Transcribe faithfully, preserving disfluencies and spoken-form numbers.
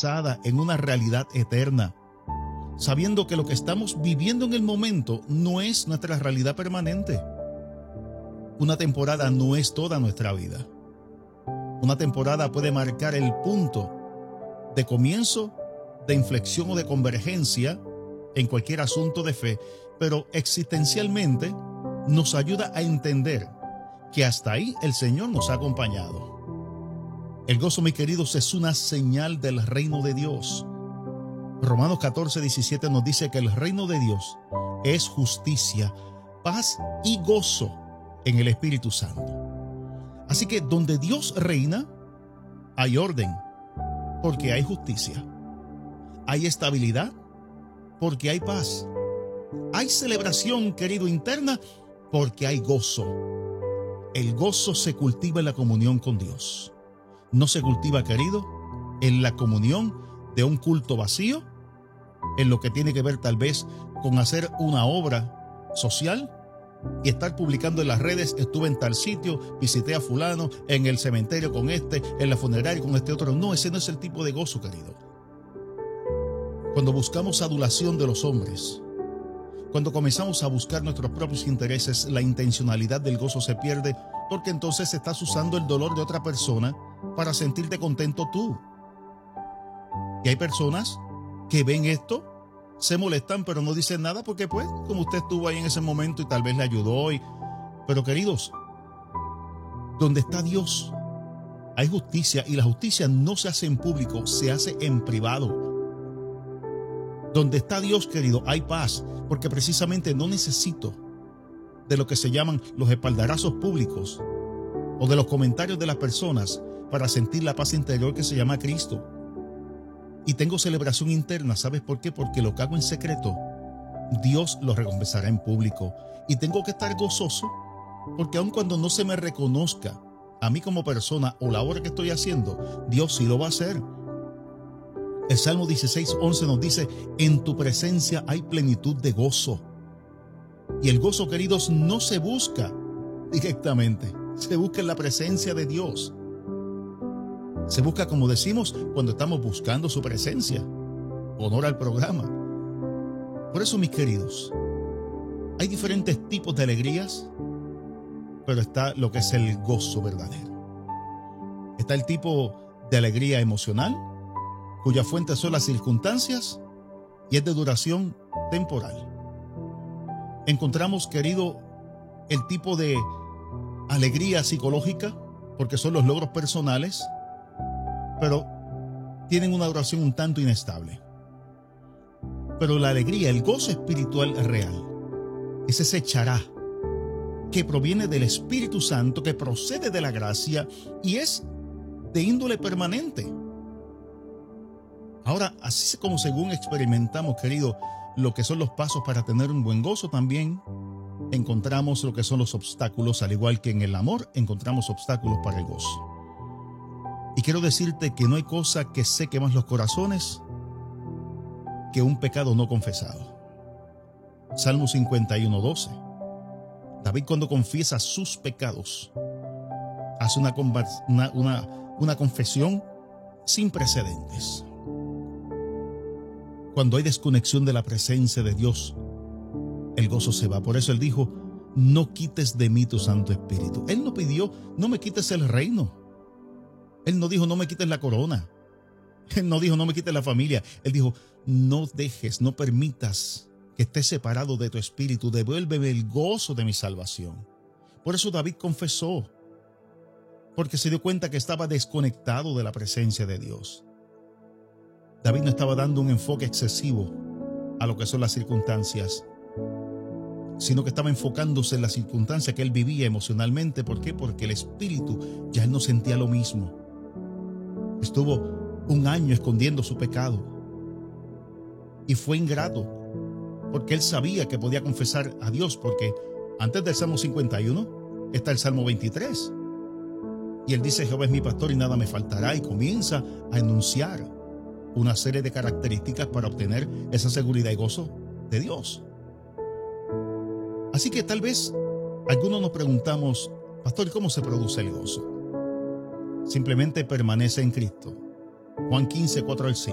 basada en una realidad eterna, sabiendo que lo que estamos viviendo en el momento no es nuestra realidad permanente. Una temporada no es toda nuestra vida. Una temporada puede marcar el punto de comienzo, de inflexión o de convergencia en cualquier asunto de fe, pero existencialmente nos ayuda a entender que hasta ahí el Señor nos ha acompañado. El gozo, mis queridos, es una señal del reino de Dios. Romanos catorce, diecisiete nos dice que el reino de Dios es justicia, paz y gozo en el Espíritu Santo. Así que donde Dios reina, hay orden, porque hay justicia. Hay estabilidad, porque hay paz. Hay celebración, querido, interna, porque hay gozo. El gozo se cultiva en la comunión con Dios. No se cultiva, querido, en la comunión de un culto vacío, en lo que tiene que ver tal vez con hacer una obra social y estar publicando en las redes: estuve en tal sitio, visité a fulano, en el cementerio con este, en la funeraria con este otro. No, ese no es el tipo de gozo, querido. Cuando buscamos adulación de los hombres, cuando comenzamos a buscar nuestros propios intereses, la intencionalidad del gozo se pierde, porque entonces estás usando el dolor de otra persona para sentirte contento tú. Y hay personas que ven esto, se molestan, pero no dicen nada porque, pues, como usted estuvo ahí en ese momento y tal vez le ayudó. Y... Pero, queridos, donde está Dios, hay justicia, y la justicia no se hace en público, se hace en privado. Donde está Dios, querido, hay paz, porque precisamente no necesito de lo que se llaman los espaldarazos públicos o de los comentarios de las personas para sentir la paz interior que se llama Cristo. Y tengo celebración interna. ¿Sabes por qué? Porque lo que hago en secreto, Dios lo recompensará en público. Y tengo que estar gozoso, porque aun cuando no se me reconozca a mí como persona o la obra que estoy haciendo, Dios sí lo va a hacer. El Salmo dieciséis, once nos dice: en tu presencia hay plenitud de gozo. Y el gozo, queridos, no se busca directamente, se busca en la presencia de Dios. Se busca, como decimos, cuando estamos buscando su presencia. Honor al programa. Por eso, mis queridos, hay diferentes tipos de alegrías, pero está lo que es el gozo verdadero. Está el tipo de alegría emocional, cuya fuente son las circunstancias y es de duración temporal. Encontramos, querido, el tipo de alegría psicológica, porque son los logros personales, pero tienen una duración un tanto inestable. Pero la alegría, el gozo espiritual real, es ese chará que proviene del Espíritu Santo, que procede de la gracia y es de índole permanente. Ahora, así como según experimentamos, querido, lo que son los pasos para tener un buen gozo, también encontramos lo que son los obstáculos. Al igual que en el amor, encontramos obstáculos para el gozo. Y quiero decirte que no hay cosa que seque más los corazones que un pecado no confesado. Salmo cincuenta y uno, doce. David, cuando confiesa sus pecados, hace una, una, una, una confesión sin precedentes. Cuando hay desconexión de la presencia de Dios, el gozo se va. Por eso él dijo: no quites de mí tu Santo Espíritu. Él no pidió: no me quites el reino. Él no dijo: no me quites la corona. Él no dijo: no me quites la familia. Él dijo: no dejes, no permitas que esté separado de tu espíritu. Devuélveme el gozo de mi salvación. Por eso David confesó, porque se dio cuenta que estaba desconectado de la presencia de Dios. David no estaba dando un enfoque excesivo a lo que son las circunstancias, sino que estaba enfocándose en la circunstancia que él vivía emocionalmente. ¿Por qué? Porque el espíritu ya él no sentía lo mismo. Estuvo un año escondiendo su pecado y fue ingrato, porque él sabía que podía confesar a Dios, porque antes del Salmo cincuenta y uno está el Salmo veintitrés. Y él dice: Jehová es mi pastor y nada me faltará, y comienza a enunciar una serie de características para obtener esa seguridad y gozo de Dios. Así que tal vez algunos nos preguntamos: pastor, ¿cómo se produce el gozo? Simplemente permanece en Cristo. Juan quince, cuatro al cinco.